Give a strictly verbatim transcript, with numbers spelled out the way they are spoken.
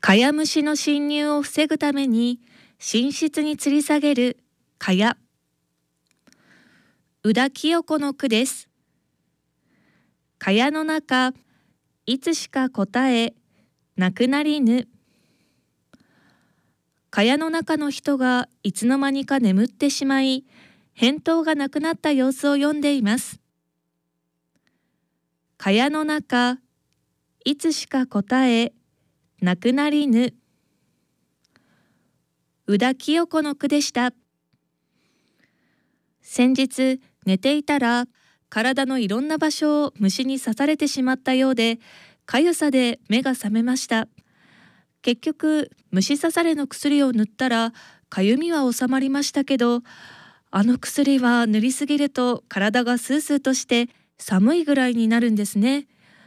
蚊や虫の侵入を防ぐために寝室に吊り下げる蚊帳。宇田清子の句です。蚊帳の中、いつしか答えなくなりぬ。蚊帳の中の人がいつの間にか眠ってしまい、返答がなくなった様子を読んでいます。蚊帳の中、いつしか答えなくなりぬ。宇田清子の句でした。先日寝ていたら体のいろんな場所を虫に刺されてしまったようで、かゆさで目が覚めました。結局虫刺されの薬を塗ったらかゆみは収まりましたけど、あの薬は塗りすぎると体がスースーとして寒いぐらいになるんですね。